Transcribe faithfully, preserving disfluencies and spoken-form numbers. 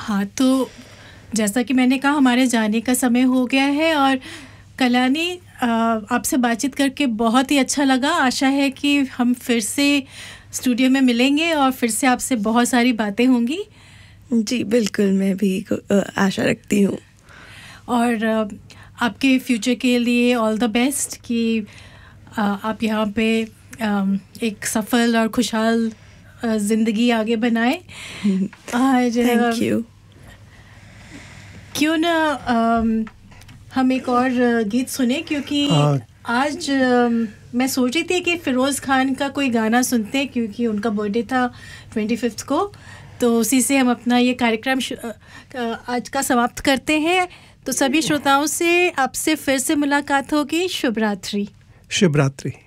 हाँ, तो जैसा कि मैंने कहा हमारे जाने का समय हो गया है और कल्याणी आपसे बातचीत करके बहुत ही अच्छा लगा। आशा है कि हम फिर से स्टूडियो में मिलेंगे और फिर से आपसे बहुत सारी बातें होंगी। जी बिल्कुल, मैं भी आशा रखती हूँ। और आपके फ्यूचर के लिए ऑल द बेस्ट कि आप यहाँ पे एक सफल और खुशहाल ज़िंदगी आगे बनाएं। Thank you. क्यों ना हम एक और गीत सुने, क्योंकि आज मैं सोच रही थी कि फ़िरोज़ खान का कोई गाना सुनते हैं, क्योंकि उनका बर्थडे था ट्वेंटी फिफ्थ को, तो उसी से हम अपना ये कार्यक्रम आज का समाप्त करते हैं। तो सभी श्रोताओं से आपसे फिर से मुलाकात होगी। शुभ रात्रि। शुभ रात्रि।